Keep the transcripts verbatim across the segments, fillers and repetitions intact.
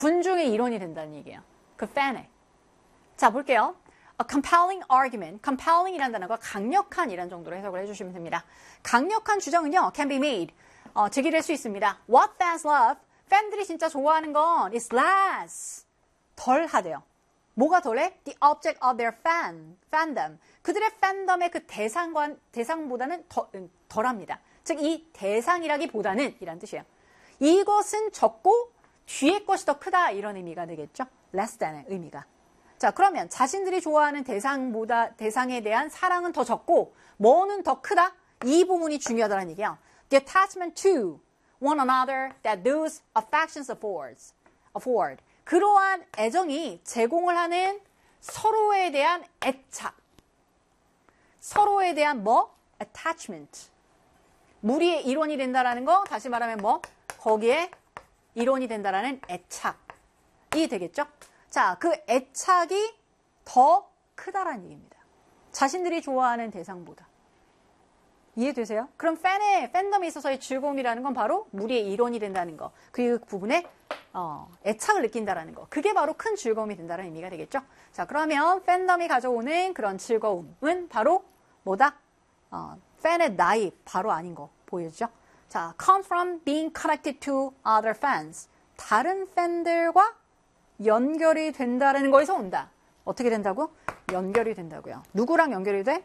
군중의 일원이 된다는 얘기예요. 그 팬에. 자, 볼게요. A compelling argument. compelling이라는 단어가 강력한 이란 정도로 해석을 해주시면 됩니다. 강력한 주장은요, can be made. 어, 제기될 수 있습니다. What fans love. 팬들이 진짜 좋아하는 건 is less. 덜 하대요. 뭐가 덜해? The object of their fan, fandom. 그들의 팬덤의 그 대상과, 대상보다는 더, 덜합니다. 즉, 이 대상이라기보다는 이란 뜻이에요. 이것은 적고 뒤에 것이 더 크다 이런 의미가 되겠죠. less than의 의미가. 자, 그러면 자신들이 좋아하는 대상보다 대상에 대한 사랑은 더 적고 뭐는 더 크다? 이 부분이 중요하다는 얘기예요. The attachment to one another that those affections affords, afford. 그러한 애정이 제공을 하는 서로에 대한 애착. 서로에 대한 뭐? attachment. 무리의 일원이 된다라는 거, 다시 말하면 뭐? 거기에 일원이 된다라는 애착이 되겠죠? 자, 그 애착이 더 크다라는 얘기입니다. 자신들이 좋아하는 대상보다. 이해되세요? 그럼 팬의, 팬덤에 있어서의 즐거움이라는 건 바로 무리의 일원이 된다는 거. 그 부분에 어, 애착을 느낀다라는 거. 그게 바로 큰 즐거움이 된다는 의미가 되겠죠? 자, 그러면 팬덤이 가져오는 그런 즐거움은 바로 뭐다? 어, 팬의 나이 바로 아닌 거 보여주죠? 자, come from being connected to other fans. 다른 팬들과 연결이 된다는 거에서 온다. 어떻게 된다고? 연결이 된다고요. 누구랑 연결이 돼?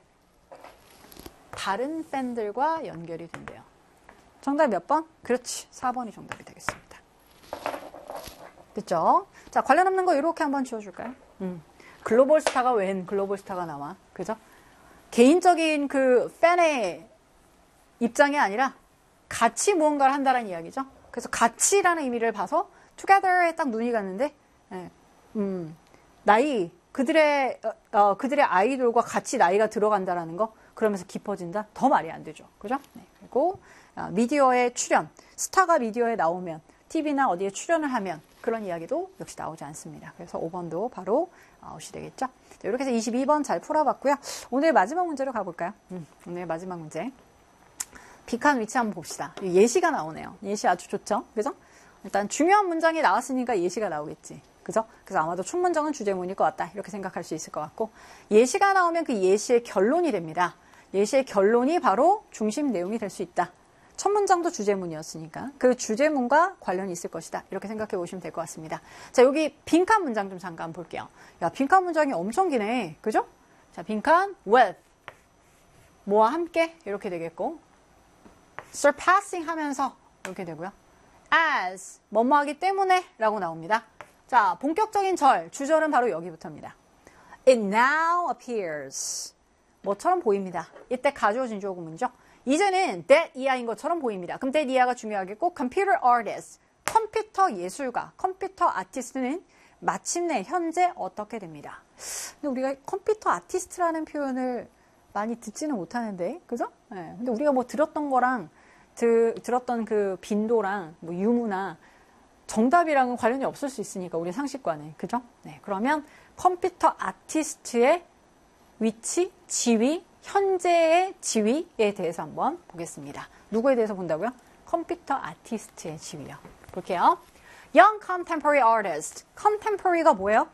다른 팬들과 연결이 된대요. 정답 몇 번? 그렇지. 사 번이 정답이 되겠습니다. 됐죠? 자, 관련 없는 거 이렇게 한번 지워줄까요? 음. 글로벌 스타가 웬 글로벌 스타가 나와? 그죠? 개인적인 그 팬의 입장이 아니라 같이 무언가를 한다는 이야기죠. 그래서 같이라는 의미를 봐서 together에 딱 눈이 갔는데, 예, 음, 나이, 그들의, 어, 어, 그들의 아이돌과 같이 나이가 들어간다라는 거, 그러면서 깊어진다? 더 말이 안 되죠. 그죠? 네. 그리고, 어, 미디어에 출연, 스타가 미디어에 나오면, 티비나 어디에 출연을 하면, 그런 이야기도 역시 나오지 않습니다. 그래서 오 번도 바로 아웃이 되겠죠. 자, 이렇게 해서 이십이 번 잘 풀어봤고요. 오늘 마지막 문제로 가볼까요? 음, 오늘 마지막 문제. 빅한 위치 한번 봅시다. 예시가 나오네요. 예시 아주 좋죠? 그죠? 일단 중요한 문장이 나왔으니까 예시가 나오겠지. 그죠? 그래서 아마도 첫 문장은 주제문일 것 같다. 이렇게 생각할 수 있을 것 같고, 예시가 나오면 그 예시의 결론이 됩니다. 예시의 결론이 바로 중심 내용이 될 수 있다. 첫 문장도 주제문이었으니까 그 주제문과 관련이 있을 것이다. 이렇게 생각해 보시면 될 것 같습니다. 자, 여기 빈칸 문장 좀 잠깐 볼게요. 야, 빈칸 문장이 엄청 기네. 그죠? 자, 빈칸 with 뭐와 함께 이렇게 되겠고, surpassing 하면서 이렇게 되고요. as 뭐뭐 하기 때문에 라고 나옵니다. 자, 본격적인 절, 주절은 바로 여기부터입니다. It now appears 뭐처럼 보입니다. 이때 가주어진 주어구문이죠. 이제는 that 이하인 것처럼 보입니다. 그럼 that 이하가 중요하겠고, computer artist, 컴퓨터 예술가, 컴퓨터 아티스트는 마침내 현재 어떻게 됩니다. 근데 우리가 컴퓨터 아티스트라는 표현을 많이 듣지는 못하는데, 그죠? 네. 근데 우리가 뭐 들었던 거랑 드, 들었던 그 빈도랑 뭐 유무나 정답이랑은 관련이 없을 수 있으니까 우리 상식과는, 그죠? 네. 그러면 컴퓨터 아티스트의 위치, 지위, 현재의 지위에 대해서 한번 보겠습니다. 누구에 대해서 본다고요? 컴퓨터 아티스트의 지위요. 볼게요. Young contemporary artist. contemporary가 뭐예요?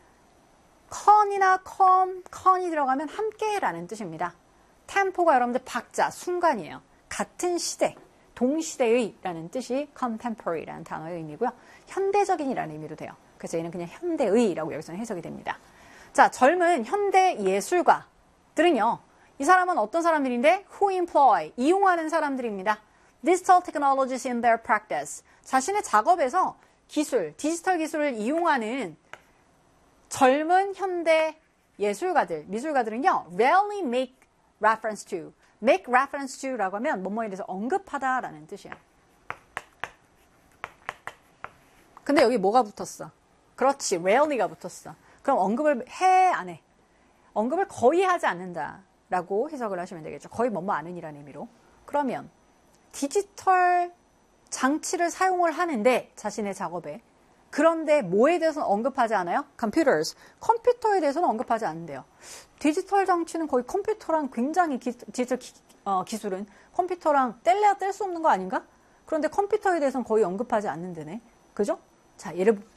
con이나 com, con이 들어가면 함께라는 뜻입니다. tempo가 여러분들 박자, 순간이에요. 같은 시대, 동시대의 라는 뜻이 contemporary라는 단어의 의미고요. 현대적인이라는 의미로 돼요. 그래서 얘는 그냥 현대의라고 여기서는 해석이 됩니다. 자, 젊은 현대 예술가들은요. 이 사람은 어떤 사람들인데? Who employ, 이용하는 사람들입니다. Digital technologies in their practice. 자신의 작업에서 기술, 디지털 기술을 이용하는 젊은 현대 예술가들, 미술가들은요. Rarely make reference to. make reference to라고 하면 뭐뭐에 대해서 언급하다라는 뜻이에요. 근데 여기 뭐가 붙었어? 그렇지, rarely가 붙었어. 그럼 언급을 해, 안 해? 언급을 거의 하지 않는다라고 해석을 하시면 되겠죠. 거의 뭐뭐 아는이라는 의미로. 그러면 디지털 장치를 사용을 하는데 자신의 작업에, 그런데 뭐에 대해서는 언급하지 않아요? computers, 컴퓨터에 대해서는 언급하지 않는데요. 디지털 장치는 거의 컴퓨터랑 굉장히 기, 디지털 기, 어, 기술은 컴퓨터랑 뗄래야 뗄 수 없는 거 아닌가? 그런데 컴퓨터에 대해서는 거의 언급하지 않는데네. 그죠? 자, 예를